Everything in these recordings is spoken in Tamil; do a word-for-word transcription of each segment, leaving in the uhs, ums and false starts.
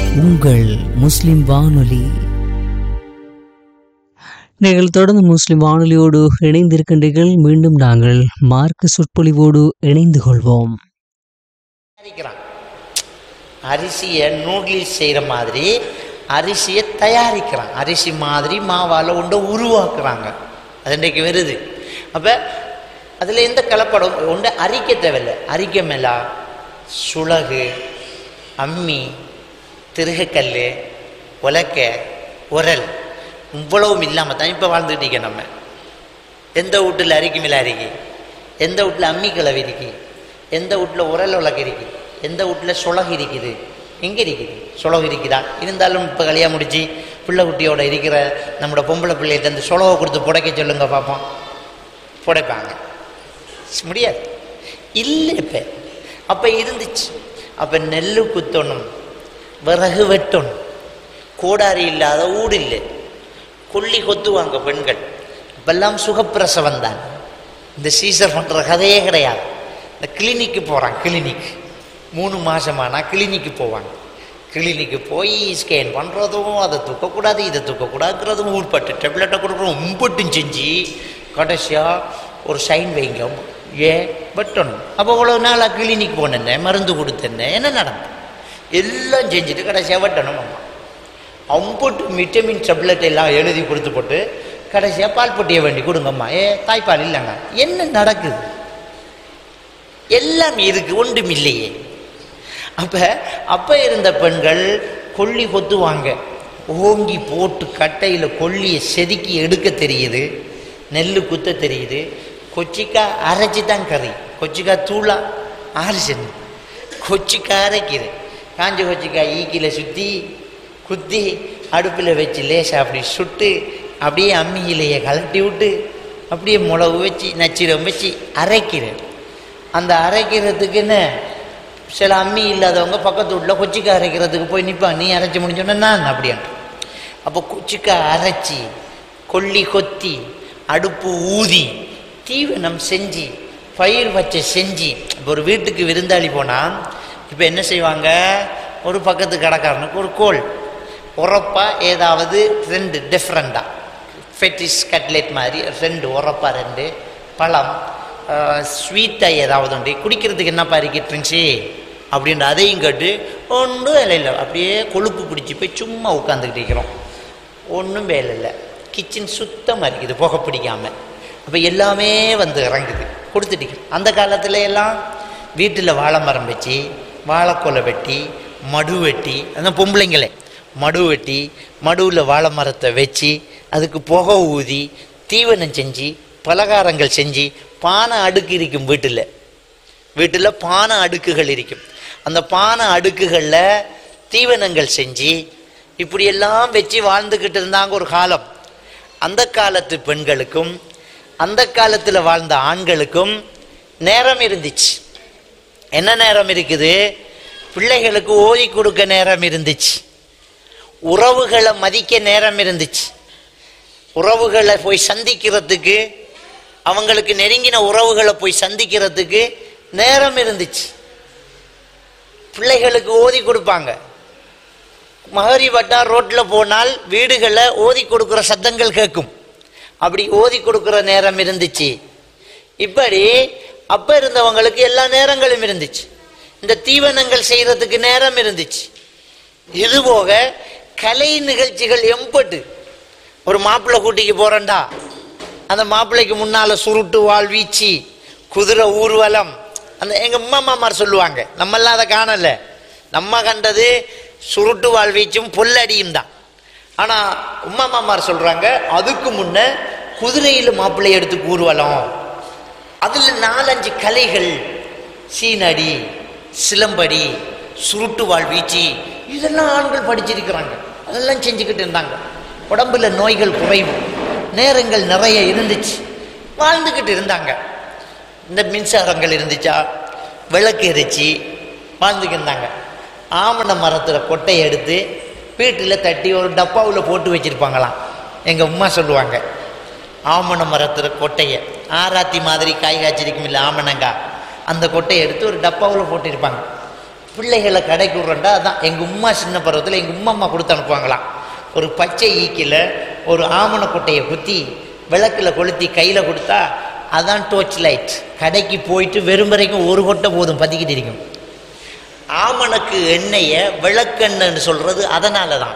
உங்கள் முஸ்லிம் வானொலி. நீங்கள் தொடர்ந்து முஸ்லிம் வானொலியோடு இணைந்திருக்கின்றீர்கள். மீண்டும் நாங்கள் மார்க்க சொற்பொழிவோடு இணைந்து கொள்வோம். அரிசியை நூடுல்ஸ் செய்கிற மாதிரி அரிசியை தயாரிக்கிறான். அரிசி மாதிரி மாவால் ஒன்றை உருவாக்குறாங்க. அது இன்றைக்கு வருது. அப்போ அதில் எந்த கலப்படம் ஒன்றை அரிக்க தேவையில்லை. அரிக்க மேலா சுளகு, அம்மி, திருகக்கல், உலக்க, உரல் இவ்வளவும் இல்லாமல் தான் இப்போ வாழ்ந்துக்கிட்டீங்க. நம்ம எந்த வீட்டில் அரிக்கு மேலே அரிக்கி, எந்த வீட்டில் அம்மி கிளவி இருக்கு, எந்த வீட்டில் உரல் உலக இருக்கு, எந்த வீட்டில் சுளகு இருக்குது, எங்கே இருக்குது சுளகு இருக்குதா? இருந்தாலும் இப்போ கல்யாணம் முடிச்சு பிள்ளை குட்டியோட இருக்கிற நம்மளோட பொம்பளை பிள்ளைகிட்ட அந்த சுளவை கொடுத்து புடைக்க சொல்லுங்க பார்ப்போம். புடைப்பாங்க முடியாது இல்லை. இப்போ அப்போ இருந்துச்சு. அப்போ நெல் குத்தணும், விறகு வெட்டணும், கோடாரி இல்லாத ஊடு இல்லை, கொல்லி கொத்துவாங்க பெண்கள். இப்பெல்லாம் சுகப்பிரசவம் தான். இந்த சீசர் பண்ணுற கதையே கிடையாது. இந்த கிளினிக்கு போகிறான். கிளினிக் மூணு மாதமானா கிளினிக்கு போவாங்க. கிளினிக்கு போய் ஸ்கேன் பண்ணுறதும், அதை தூக்கக்கூடாது இதை தூக்கக்கூடாதுங்கிறதும், ஊர்பட்டு டெப்லெட்டை கொடுக்குறோம், உம்பட்டும் செஞ்சு கடைசியாக ஒரு சைன் வைங்க, ஏன் வெட்டணும். அப்போ இவ்வளோ நாளாக கிளினிக் போனேன்னே, மருந்து கொடுத்தேன்னே, என்ன நடந்தது எல்லாம் செஞ்சுட்டு கடைசியாக வெட்டணும். அம்மா அம்புட்டு விட்டமின் டெப்லெட் எல்லாம் எழுதி கொடுத்து போட்டு கடைசியாக பால் பொட்டியை வேண்டி கொடுங்கம்மா. ஏ தாய்ப்பால் இல்லைங்க. என்ன நடக்குது? எல்லாம் இருக்கு, ஒன்றும் இல்லையே. அப்போ அப்போ இருந்த பெண்கள் கொல்லி கொத்துவாங்க. ஓங்கி போட்டு கட்டையில் கொல்லியை செதுக்கி எடுக்க தெரியுது, நெல் குத்த தெரியுது. கொச்சிக்காய் அரைச்சி தான் கறி. கொச்சிக்காய் தூளா அரைச்சது, கொச்சிக்காய் அரைக்கிது. காஞ்ச கொச்சிக்காய் ஈக்கில் சுற்றி குத்தி அடுப்பில் வச்சு லேசாக அப்படி சுட்டு அப்படியே அம்மியிலேயே கலட்டி விட்டு அப்படியே மிளகு வச்சு நச்சிரம் வச்சு அரைக்கிறேன். அந்த அரைக்கிறதுக்குன்னு சில அம்மி இல்லாதவங்க பக்கத்து வீட்டில் கொச்சிக்காய் அரைக்கிறதுக்கு போய் நிற்பாங்க. நீ அரைச்சி முடிஞ்சோன்னா நான் அப்படின்ட்டு. அப்போ கொச்சிக்காய் அரைச்சி கொல்லி கொத்தி அடுப்பு ஊதி தீவனம் செஞ்சு பயிர் வச்ச செஞ்சு. இப்போ ஒரு வீட்டுக்கு விருந்தாளி போனால் இப்போ என்ன செய்வாங்க, ஒரு பக்கத்து கடைக்காரனுக்கு ஒரு கோல் உரப்பா ஏதாவது ரெண்டு டிஃப்ரெண்டாக ஃபெட்டிஸ் கட்லெட் மாதிரி ரெண்டு உரப்பா ரெண்டு பழம் ஸ்வீட்டாக ஏதாவது உண்டு, குடிக்கிறதுக்கு என்னப்பா இருக்கு ட்ரிங்க்ஸு அப்படின்ற அதையும் கேட்டு ஒன்றும் வேலை இல்லை. அப்படியே கொழுப்பு பிடிச்சி போய் சும்மா உட்காந்துக்கிட்டு இருக்கிறோம். ஒன்றும் வேலை இல்லை. கிச்சன் சுத்தமாக இருக்குது, புகை பிடிக்காமல். அப்போ எல்லாமே வந்து இறங்குது, கொடுத்துட்டு. அந்த காலத்தில் எல்லாம் வீட்டில் வாழை மரம் வச்சு வாழைக்கொலை வெட்டி மடு வெட்டி, அந்த பொம்பளைங்களே மடு வெட்டி மடுவில் வாழை மரத்தை வச்சு அதுக்கு புகை ஊதி தீவனம் செஞ்சு பலகாரங்கள் செஞ்சு பானை அடுக்கு இருக்கும். வீட்டில் வீட்டில் பானை அடுக்குகள் இருக்கும். அந்த பானை அடுக்குகளில் தீவனங்கள் செஞ்சு இப்படியெல்லாம் வச்சு வாழ்ந்துக்கிட்டு இருந்தாங்க ஒரு காலம். அந்த காலத்து பெண்களுக்கும் அந்த காலத்தில் வாழ்ந்த ஆண்களுக்கும் நேரம் இருந்துச்சு. என்ன நேரம் இருக்குது? பிள்ளைகளுக்கு ஓதி கொடுக்க நேரம் இருந்துச்சு, உறவுகளை மதிக்க நேரம் இருந்துச்சு, உறவுகளை போய் சந்திக்கிறதுக்கு, அவங்களுக்கு நெருங்கின உறவுகளை போய் சந்திக்கிறதுக்கு நேரம் இருந்துச்சு. பிள்ளைகளுக்கு ஓதி கொடுப்பாங்க. மகரி வட்டா ரோட்டில் போனால் வீடுகளை ஓதி கொடுக்குற சத்தங்கள் கேட்கும். அப்படி ஓதி கொடுக்குற நேரம் இருந்துச்சு. இப்படி அப்போ இருந்தவங்களுக்கு எல்லா நேரங்களும் இருந்துச்சு. இந்த தீவனங்கள் செய்கிறதுக்கு நேரம் இருந்துச்சு. இதுபோக கலை நிகழ்ச்சிகள் எம்பட்டு. ஒரு மாப்பிள்ளை கூட்டிக்கு போகிறேன்டா, அந்த மாப்பிள்ளைக்கு முன்னால் சுருட்டு வாள் வீச்சு குதிரை ஊர்வலம். அந்த எங்கள் அம்மா மாமார் சொல்லுவாங்க, நம்மெல்லாம் அதை காணலை. நம்ம கண்டது சுருட்டு வாள் வீச்சும் பொல்லடியும் தான். ஆனால் உம்மா மாமார் சொல்கிறாங்க, அதுக்கு முன்ன குதிரையில் மாப்பிள்ளை எடுத்து ஊர்வலம். அதில் நாலஞ்சு கலைகள், சீனடி, சிலம்படி, சுருட்டு வாழ் வீச்சு, இதெல்லாம் ஆண்கள் படிச்சிருக்கிறாங்க. அதெல்லாம் செஞ்சுக்கிட்டு இருந்தாங்க. உடம்புல நோய்கள் குறைவு, நேரங்கள் நிறைய இருந்துச்சு, வாழ்ந்துக்கிட்டு இருந்தாங்க. இந்த மின்சாரங்கள் இருந்துச்சா, விளக்கு எரிச்சு வாழ்ந்துக்கிட்டு இருந்தாங்க. ஆமண மரத்தில் கொட்டையை எடுத்து வீட்டில் தட்டி ஒரு டப்பாவில் போட்டு வச்சுருப்பாங்களாம். எங்கள் அம்மா சொல்லுவாங்க, ஆமண மரத்தில் கொட்டையை ஆராத்தி மாதிரி காய் காய்ச்சிருக்கும் இல்லை ஆமணங்கா, அந்த கொட்டையை எடுத்து ஒரு டப்பாவில் போட்டிருப்பாங்க. பிள்ளைகளை கடைக்கு விட்றேன்டா அதான் எங்கள் உம்மா சின்ன பருவத்தில் எங்கள் உம்மா அம்மா கொடுத்து அனுப்புவாங்களாம். ஒரு பச்சை ஈக்கில் ஒரு ஆமண கொட்டையை குத்தி விளக்கில் கொளுத்தி கையில் கொடுத்தா அதான் டோர்ச் லைட். கடைக்கு போயிட்டு வெறும் வரைக்கும் ஒரு கொட்டை போதும் பற்றிக்கிட்டு இருக்கும். ஆமணக்கு எண்ணெயை விளக்கெண்ணன்னு சொல்கிறது அதனால தான்.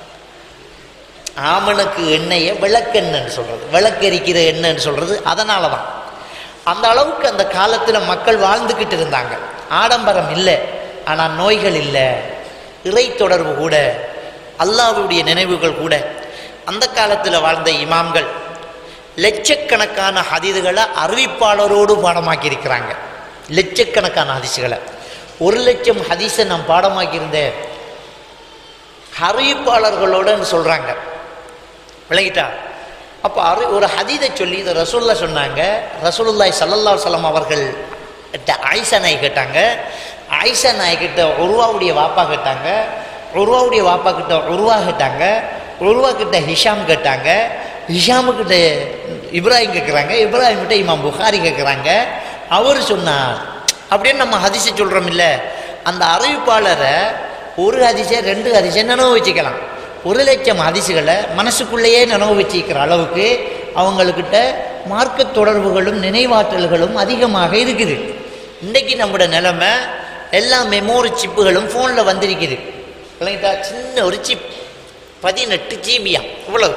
ஆமணக்கு எண்ணெயை விளக்கெண்ணன்னு சொல்கிறது, விளக்கெரிக்கிற எண்ணெய்ன்னு சொல்கிறது அதனால தான். அந்த அளவுக்கு அந்த காலத்தில் மக்கள் வாழ்ந்துக்கிட்டு இருந்தாங்க. ஆடம்பரம் இல்லை, ஆனால் நோய்கள் இல்லை, இறை தொடர்பு கூட, அல்லாஹ்வுடைய நினைவுகள் கூட. அந்த காலத்தில் வாழ்ந்த இமாம்கள் லட்சக்கணக்கான ஹதீதுகளை அறிவிப்பாளரோடு பாடமாக்கி இருக்கிறாங்க. லட்சக்கணக்கான ஹதீஸுகளை, ஒரு லட்சம் ஹதீஸை நான் பாடமாக்கியிருந்தேன் அறிவிப்பாளர்களோடு சொல்கிறாங்க. விளங்கிட்டா? அப்போ அறி ஒரு ஹதீதை சொல்லி இதை ரசூலுல்லாஹ் சொன்னாங்க. ரசூலுல்லாஹி ஸல்லல்லாஹு அலைஹி வஸல்லம் அவர்கள் ஆயிஷா நாய் கேட்டாங்க. ஆயிஷா நாய் கிட்ட உருவாவுடைய வாப்பா கேட்டாங்க. உருவாவுடைய வாப்பா கிட்ட உருவா கேட்டாங்க. உருவா கிட்ட ஹிஷாம் கேட்டாங்க. ஹிஷாமுக்கிட்ட இப்ராஹிம் கேட்குறாங்க. இப்ராஹிம் கிட்ட இமாம் புகாரி கேட்குறாங்க. அவர் சொன்னார் அப்படின்னு நம்ம ஹதீஸை சொல்கிறோம் இல்லை. அந்த அறிவிப்பாளரை ஒரு ஹதீஸை ரெண்டு ஹதீஸை நினைவு வச்சுக்கலாம். ஒரு லட்சம் ஹதீஸுகளை மனசுக்குள்ளேயே நினைவு வச்சுக்கிற அளவுக்கு அவங்கக்கிட்ட மார்க்க தொடர்புகளும் நினைவாற்றல்களும் அதிகமாக இருக்குது. இன்றைக்கி நம்மளோட நிலைமை எல்லா மெமோரி சிப்புகளும் ஃபோனில் வந்திருக்குது. இல்லைங்களா? சின்ன ஒரு சிப் பதினெட்டு ஜிபியா, இவ்வளவு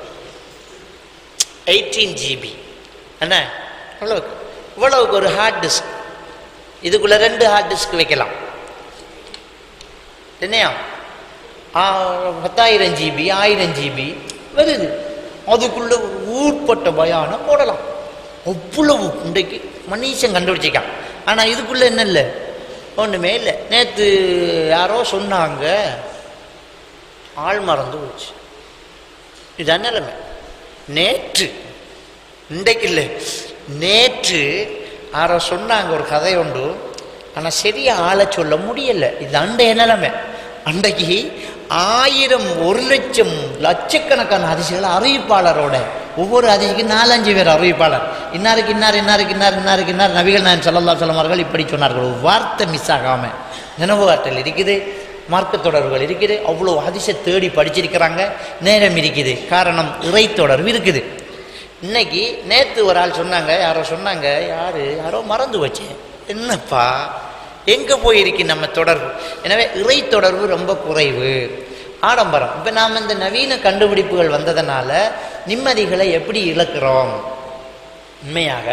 எயிட்டீன் ஜிபி என்ன, இவ்வளவுக்கு இவ்வளவுக்கு ஒரு ஹார்ட் டிஸ்க். இதுக்குள்ளே ரெண்டு ஹார்ட் டிஸ்க் வைக்கலாம். என்னையா பத்தாயிரம் ஜிபி ஆயிரம் ஜிபி வருது. அதுக்குள்ளே ஊட்பட்ட பயானம் போடலாம். அவ்வளவு இன்றைக்கு மனுஷன் கண்டுபிடிச்சிக்கான். ஆனால் இதுக்குள்ளே என்ன இல்லை, ஒன்றுமே இல்லை. நேற்று யாரோ சொன்னாங்க, ஆள் மறந்து போச்சு. இதுதான் நிலைமை. நேற்று, இன்றைக்கு இல்லை, நேற்று யாரோ சொன்னாங்க ஒரு கதை உண்டு. ஆனால் சரியாக ஆளை சொல்ல முடியலை. இது அண்டைய நிலைமை. அன்றைக்கு ஆயிரம் ஒரு லட்சம் லட்சக்கணக்கான ஹதீஸுகளை அறிவிப்பாளரோட, ஒவ்வொரு ஹதீஸுக்கு நாலஞ்சு பேர் அறிவிப்பாளர். இன்னாருக்கு இன்னார் இன்னாருக்கு இன்னார் இன்னாருக்கு இன்னார் நபிகள் நாயகம் ஸல்லல்லாஹு அலைஹி வஸல்லம் அவர்கள் இப்படி சொன்னார்கள். ஒரு வார்த்தை மிஸ் ஆகாமல் நினைவு ஆற்றல் இருக்குது, மார்க்க தொடர்புகள் இருக்குது. அவ்வளோ ஹதீஸை தேடி படிச்சிருக்கிறாங்க. நேரம் இருக்குது, காரணம் இறை தொடர்பு இருக்குது. இன்னைக்கு நேற்று ஒரு ஆள் சொன்னாங்க, யாரோ சொன்னாங்க, யார் யாரோ மறந்து வச்சேன், என்னப்பா எங்கே போயிருக்கு நம்ம தொடர்பு. எனவே இறை தொடர்பு ரொம்ப குறைவு, ஆடம்பரம். இப்போ நாம் இந்த நவீன கண்டுபிடிப்புகள் வந்ததுனால நிம்மதிகளை எப்படி இழக்கிறோம். உண்மையாக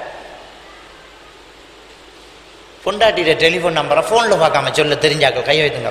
பொண்டாட்டிய டெலிஃபோன் நம்பரை ஃபோனில் பார்க்காம சொல்ல தெரிஞ்சாக்க கையை வைத்துங்க.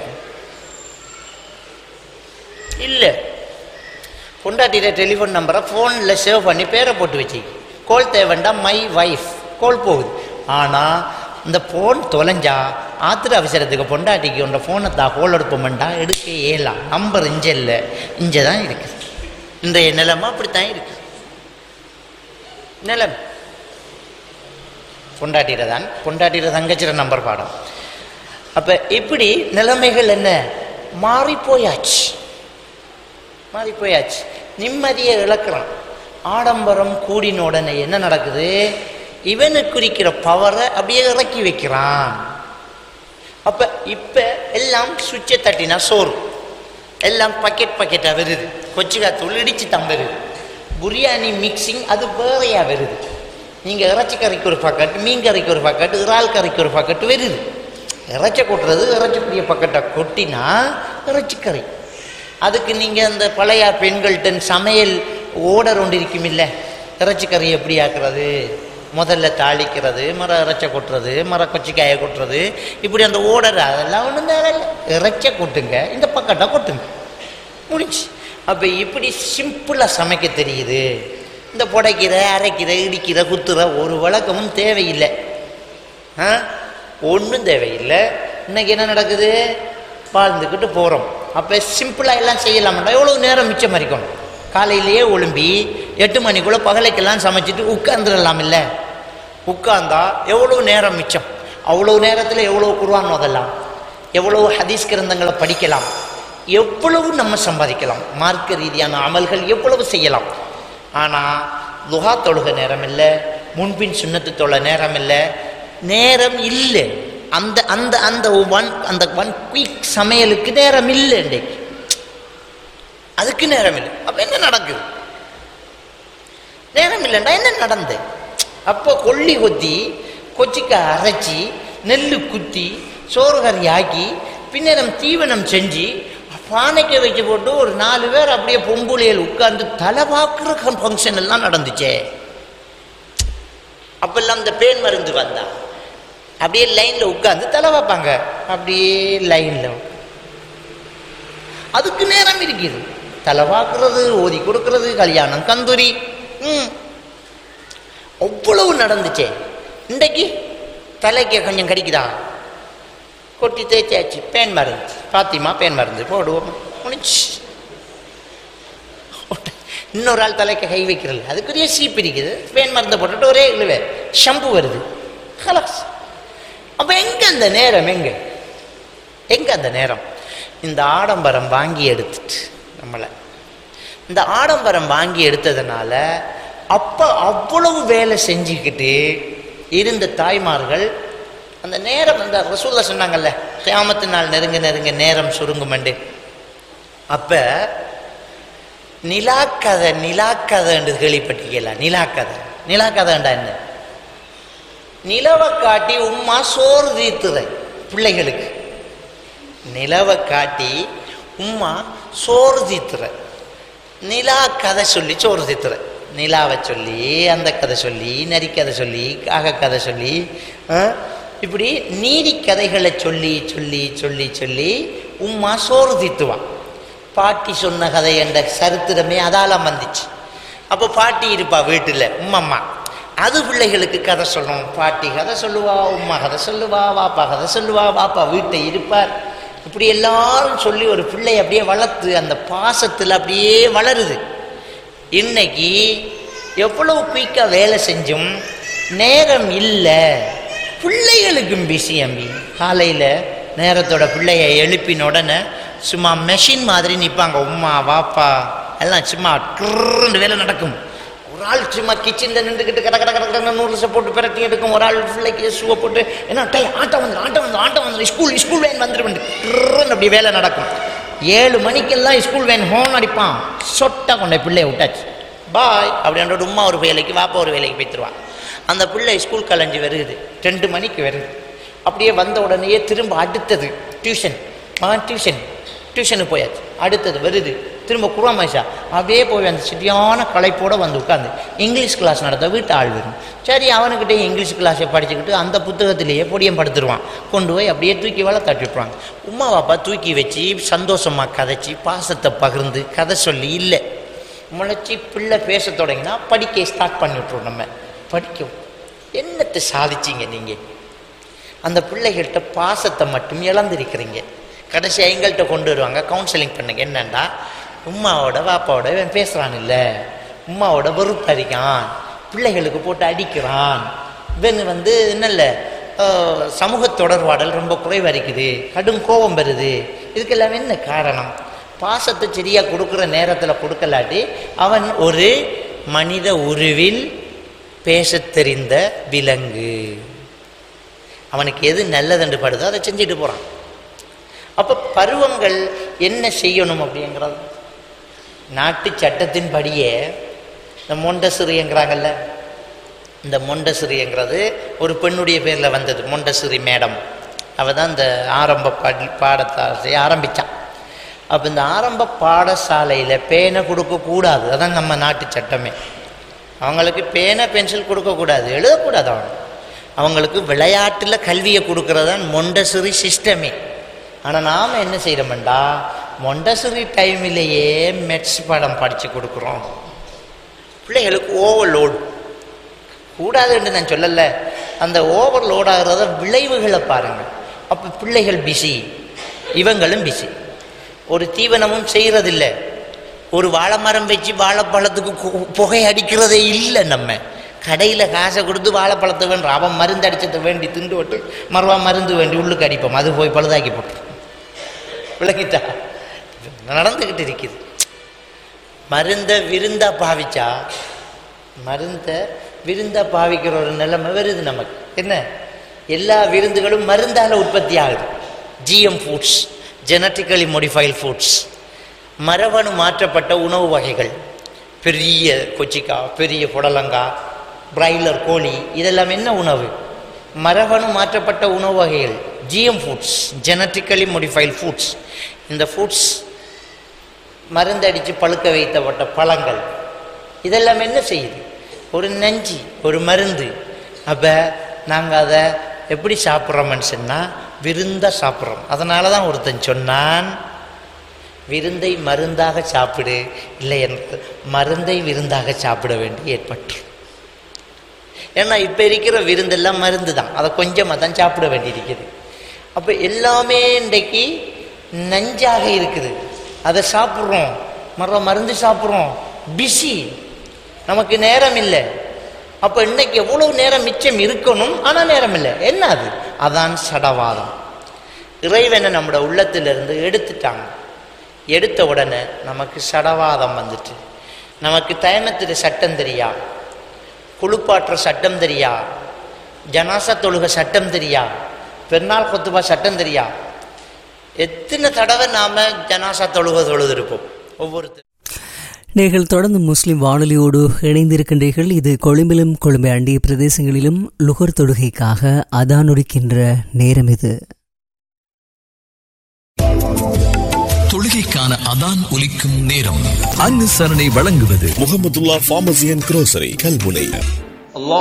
இல்லை, பொண்டாட்டிய டெலிஃபோன் நம்பரை ஃபோனில் சேவ் பண்ணி பேரை போட்டு வச்சு கோல் தேவைண்டா மை வைஃப் கோல் போகுது. ஆனால் இந்த ஃபோன் தொலைஞ்சா ஆத்திர அவசரத்துக்கு பொண்டாட்டிக்கு உண்ட ஃபோனை தான் கோல் எடுப்போம்டா எடுக்க ஏலாம். நம்பர் இஞ்ச இல்லை, இங்கே தான் இருக்குது. இன்றைய நிலைமை அப்படித்தான் இருக்குது. நிலைமை பொண்டாட்டிகிற தான், பொண்டாட்டிகிற தங்கச்சிற நம்பர் பாடம். அப்போ இப்படி நிலைமைகள் என்ன மாறி போயாச்சு, மாறி போயாச்சு. நிம்மதியை இழக்கிறான். ஆடம்பரம் கூடின உடனே என்ன நடக்குது, இவனை குறிக்கிற பவரை அப்படியே இறக்கி வைக்கிறான். அப்போ இப்போ எல்லாம் சுவிட்சை தட்டினா சோறு, எல்லாம் பக்கெட் பக்கெட்டாக வருது. கொச்சிக்காத்தூள் இடித்து தான் வருது. பிரியாணி மிக்சிங் அது வேறையாக வருது. நீங்கள் இறைச்சி கறிக்கு ஒரு பக்கெட், மீன் கறிக்கு ஒரு பக்கெட், இறால் கறிக்கு ஒரு பக்கெட்டு வருது. இறைச்சி கொட்டுறது இறைச்சிக்குரிய பக்கெட்டை கொட்டினா இறைச்சிக்கறி. அதுக்கு நீங்கள் அந்த பழைய பெண்கள்கிட்ட சமையல் ஓடர் ஒன்று இருக்கும் இல்லை, இறைச்சிக்கறி எப்படி ஆக்குறது, முதல்ல தாளிக்கிறது, மர இறைச்சை கொட்டுறது, மர கொச்சிக்காயை கொட்டுறது, இப்படி அந்த ஓடர் அதெல்லாம் ஒன்றும் தேவையில்லை. இறைச்சை கொட்டுங்க, இந்த பக்கெட்டை கொட்டுங்க, முடிச்சு. அப்போ இப்படி சிம்பிளாக சமைக்க தெரியுது. இந்த புடைக்கிற அரைக்கிற இடிக்கிற குத்துற ஒரு வழக்கமும் தேவையில்லை. ஆ ஒன்றும் தேவையில்லை. இன்னைக்கு என்ன நடக்குது, வாழ்ந்துக்கிட்டு போகிறோம். அப்போ சிம்பிளாக எல்லாம் செய்யலாமாட்டா எவ்வளோ நேரம் மிச்சம் இருக்கணும். காலையிலேயே ஒழும்பி எட்டு மணிக்குள்ளே பகலைக்கெல்லாம் சமைச்சிட்டு உட்கார்ந்துடலாம். இல்லை, உட்கார்ந்தா எவ்வளோ நேரம் மிச்சம். அவ்வளோ நேரத்தில் எவ்வளோ குர்ஆன் ஓதலாம், எவ்வளோ ஹதீஸ் கிரந்தங்களை படிக்கலாம், எவ்வளவு நம்ம சம்பாதிக்கலாம், மார்க்க ரீதியான அமல்கள் எவ்வளவு செய்யலாம். ஆனால் துஹா தொழுக நேரம் இல்லை, முன்பின் சுன்னத்து தொழ நேரம் இல்லை, நேரம் இல்லை. அந்த அந்த அந்த ஒன் அந்த ஒன் குயிக் சமையலுக்கு நேரம் இல்லை இன்றைக்கு, அதுக்கு நேரம் இல்லை. அப்போ என்ன நடக்குது? நேரம் இல்லைண்டா என்ன நடந்து? அப்போ கொள்ளி கொத்தி கொச்சிக்காய் அரைச்சி நெல் குத்தி சோறு கறி ஆக்கி பின்னரம் தீவனம் செஞ்சு பானைக்க வச்சு போட்டு ஒரு நாலு பேர் அப்படியே பொம்புளையில் உட்கார்ந்து தலை பார்க்குற ஃபங்க்ஷன் எல்லாம் நடந்துச்சே. அப்பெல்லாம் இந்த பேன் மருந்து வந்தா அப்படியே லைன்ல உட்கார்ந்து தலை பார்ப்பாங்க, அப்படியே லைன்ல. அதுக்கு நேரம் இருக்குது. தலை பார்க்கறது, ஓதி கொடுக்கறது, கல்யாணம், கந்தூரி, ம் அவ்வளவு நடந்துச்சே. இன்றைக்கு தலைக்கு கொஞ்சம் கடிக்குதா, கொட்டி தேய்ச்சாச்சு, பேன் மருந்து, பாத்திமா பேன் மருந்து போடுவோம், முடிச்சு. இன்னொரு ஆள் தலைக்கு கை வைக்கிறது, அதுக்குரிய சீப்பு இருக்குது, பேன் மருந்தை போட்டுட்டு ஒரே இழுவே ஷம்பு வருது, ஹலாஸ். அப்ப எங்க அந்த நேரம்? எங்க எங்க அந்த நேரம்? இந்த ஆடம்பரம் வாங்கி எடுத்துட்டு நம்மளை இந்த ஆடம்பரம் வாங்கி எடுத்ததுனால அப்ப அவ்வளவு வேலை செஞ்சுக்கிட்டு இருந்த தாய்மார்கள் அந்த நேரம், அந்த ரசூலுல்லாஹ் சொன்னாங்கல்ல, கியாமத்து நாள் நெருங்க நெருங்க நேரம் சுருங்குமண்டு. அப்ப நிலாக்கதை நிலாக்கதை என்று கேள்விப்பட்டிருக்கீங்களா? நிலாக்கதை நிலாக்கதைண்டா என்ன? நிலவை காட்டி உம்மா சோறு தீர்த்துற பிள்ளைகளுக்கு. நிலவை காட்டி உம்மா சோறு தீர்த்துற, நிலா கதை சொல்லி சோறு தீர்த்துற. நிலாவை சொல்லி, அந்த கதை சொல்லி, நரிக்கதை சொல்லி, காக கதை சொல்லி, இப்படி நீதி கதைகளை சொல்லி சொல்லி சொல்லி சொல்லி உம்மா சோறு தீர்த்துவான். பாட்டி சொன்ன கதை என்ற சரித்திரமே அதால வந்துச்சு. அப்போ பாட்டி இருப்பா வீட்டில், உம்மம்மா, அது பிள்ளைகளுக்கு கதை சொல்லணும். பாட்டி கதை சொல்லுவா, உம்மா கதை சொல்லுவா, வாப்பா கதை சொல்லுவா, வாப்பா வீட்டை இருப்பார். இப்படி எல்லாரும் சொல்லி ஒரு பிள்ளை அப்படியே வளர்த்து அந்த பாசத்தில் அப்படியே வளருது. இன்னைக்கு எவ்வளவு குயிக்காக வேலை செஞ்சும் நேரம் இல்லை. பிள்ளைகளுக்கும் பிஸி அம்பி. காலையில் நேரத்தோட பிள்ளைய எழுப்பின உடனே சும்மா மெஷின் மாதிரி நிற்பாங்க. உம்மா வாப்பா எல்லாம் சும்மா ட்ருன்னு வேலை நடக்கும். ஒரு ஆள் சும்மா கிச்சனில் நின்றுக்கிட்டு கட கட கட கடை நூறுசை போட்டு பிரட்டி எடுக்கும். ஒரு ஆள் பிள்ளைக்கு ஷூவை போட்டு என்ன டை ஆட்டம் வந்து ஆட்டம் வந்து ஆட்டம் வந்து ஸ்கூல் ஸ்கூல் வேன் வந்துடும் ட்ருன்னு அப்படி வேலை நடக்கும். ஏழு மணிக்கெல்லாம் ஸ்கூல் வேன் ஹோன் அடிப்பான். சொட்டா கொண்ட பிள்ளைய விட்டாச்சு, பாய் அப்படின்ற உம்மா ஒரு வேலைக்கு, வாப்பா ஒரு வேலைக்கு போய்த்துருவான். அந்த பிள்ளை ஸ்கூல் கலைஞ்சி வருது, ரெண்டு மணிக்கு வருது. அப்படியே வந்த உடனேயே திரும்ப அடுத்தது டியூஷன், மகன் டியூஷன் டியூஷனுக்கு போயாச்சு. அடுத்தது வருது திரும்ப குராமேஷா, அப்படியே போய் அந்த சரியான களைப்போடு வந்து உட்காந்து இங்கிலீஷ் கிளாஸ் நடத்த வீட்டு ஆள் வரும். சரி, அவனுக்கிட்டே இங்கிலீஷ் கிளாஸை படிச்சுக்கிட்டு அந்த புத்தகத்திலேயே பொடியம் படுத்துருவான். கொண்டு போய் அப்படியே தூக்கி வேலை தட்டி விட்ருவாங்க. உம்மா வாப்பா தூக்கி வச்சு சந்தோஷமாக கதைச்சி பாசத்தை பகிர்ந்து கதை சொல்லி இல்லை முளைச்சி பிள்ளை பேச தொடங்கினா படிக்க ஸ்டார்ட் பண்ணி விட்ருவோம். நம்ம படிக்க என்னத்தை சாதிச்சிங்க நீங்கள்? அந்த பிள்ளைகள்கிட்ட பாசத்தை மட்டும் இழந்திருக்கிறீங்க. கடைசி எங்கள்கிட்ட கொண்டு வருவாங்க, கவுன்சிலிங் பண்ணுங்க. என்னண்டா, உம்மாவோட வாப்பாவோட இவன் பேசுகிறான் இல்லை, உம்மாவோட வெறுப்பறிக்கான், பிள்ளைகளுக்கு போட்டு அடிக்கிறான், இவன் வந்து என்னல்ல சமூக தொடர்பாடல் ரொம்ப குறைவரிக்குது, கடும் கோபம் வருது. இதுக்கெல்லாம் என்ன காரணம்? பாசத்தை சரியாக கொடுக்குற நேரத்தில் கொடுக்கலாட்டி அவன் ஒரு மனித உருவில் பேச தெரிந்த விலங்கு. அவனுக்கு எது நல்லதென்று படுதோ அதை செஞ்சுட்டு போகிறான். அப்போ பருவங்கள் என்ன செய்யணும் அப்படிங்கிறது நாட்டு சட்டத்தின்படியே இந்த மொண்டசிறிங்கிறாங்கல்ல, இந்த மொண்டசிறிங்கிறது ஒரு பெண்ணுடைய பேரில் வந்தது. மொண்டசிறி மேடம், அவள் தான் இந்த ஆரம்ப படி பாடசாலையை ஆரம்பித்தான். அப்போ இந்த ஆரம்ப பாடசாலையில் பேனை கொடுக்கக்கூடாது, அதான் நம்ம நாட்டு சட்டமே. அவங்களுக்கு பேனை பென்சில் கொடுக்கக்கூடாது, எழுதக்கூடாது. அவங்க அவங்களுக்கு விளையாட்டில் கல்வியை கொடுக்கறது தான் மொண்டசிறி சிஸ்டமே. ஆனால் நாம் என்ன செய்கிறோம்டா, மொண்டசிறி டைமிலேயே மெட்ஸ் படம் படித்து கொடுக்குறோம். பிள்ளைகளுக்கு ஓவர்லோடு கூடாதுன்னு நான் சொல்லலை, அந்த ஓவர்லோட் ஆகிறத விளைவுகளை பாருங்கள். அப்போ பிள்ளைகள் பிஸி, இவங்களும் பிஸி. ஒரு தீவனமும் செய்கிறதில்லை. ஒரு வாழை மரம் வச்சு வாழைப்பழத்துக்கு புகை அடிக்கிறதே இல்லை. நம்ம கடையில் காசை கொடுத்து வாழைப்பழத்தை வேண்டாம், அவன் மருந்து அடிச்சதை வேண்டி திண்டு விட்டு மறுவா மருந்து வேண்டி உள்ளுக்கு அடிப்போம், அது போய் பழுதாக்கி போட்டு விளக்கிட்டா நடந்துக்கிட்டு இருக்குது. மருந்தை விருந்தா பாவிச்சா, மருந்தை விருந்தா பாவிக்கிற ஒரு நிலைமை வருது நமக்கு. என்ன எல்லா விருந்துகளும் மருந்தால் உற்பத்தி ஆகுது. GM foods, genetically modified foods, மரபணு மாற்றப்பட்ட உணவு வகைகள், பெரிய கொச்சிக்காய், பெரிய புடலங்காய், பிராய்லர் கோழி, இதெல்லாம் என்ன உணவு? மரபணு மாற்றப்பட்ட உணவு வகைகள், GM foods, genetically modified foods. இந்த ஃபுட்ஸ் மருந்தடித்து பழுக்க வைத்தப்பட்ட பழங்கள், இதெல்லாம் என்ன செய்யுது? ஒரு நஞ்சு, ஒரு மருந்து. அப்போ நாங்கள் அதை எப்படி சாப்பிட்றோம்னு சொன்னால் விருந்தாக சாப்பிட்றோம். அதனால தான் ஒருத்தன் சொன்னான், விருந்தை மருந்தாக சாப்பிடு, இல்லை எனக்கு மருந்தை விருந்தாக சாப்பிட வேண்டி ஏற்பட்டு. ஏன்னா இப்போ இருக்கிற விருந்தெல்லாம் மருந்து தான், அதை கொஞ்சமாக தான் சாப்பிட வேண்டியிருக்குது. அப்போ எல்லாமே இன்றைக்கு நஞ்சாக இருக்குது, அதை சாப்பிட்றோம், மர மருந்து சாப்பிட்றோம், பிஸி, நமக்கு நேரம் இல்லை. அப்போ இன்னைக்கு எவ்வளோ நேரம் மிச்சம் இருக்கணும், ஆனால் நேரம் இல்லை. என்ன அது? அதான் சடவாதம். இறைவனை நம்மளோட உள்ளத்திலிருந்து எடுத்துட்டாங்க. எடுத்த உடனே நமக்கு சடவாதம் வந்துட்டு, நமக்கு தயமத்துடைய சட்டம் தெரியா, குளிப்பாற்ற சட்டம் தெரியா, ஜனாசா தொழுக சட்டம் தெரியா, பெருநாள் கொத்துபா சட்டம் தெரியா. எத்தனை தடவை நாம ஜனாசா தொழுக தொழுதிருப்போம் ஒவ்வொருத்தரும். நீங்கள் தொடர்ந்து முஸ்லிம் வானொலியோடு இணைந்திருக்கின்றீர்கள். இது கொழும்பிலும் கொழும்பை அண்டிய பிரதேசங்களிலும் லுகர் தொழுகைக்காக அதானொலிக்கின்ற நேரம். இது தொழுகைக்கான அதான் ஒலிக்கும் நேரம். அனுசரணை வழங்குவது Mahmudullah pharmacy and grocery, Kalmunai.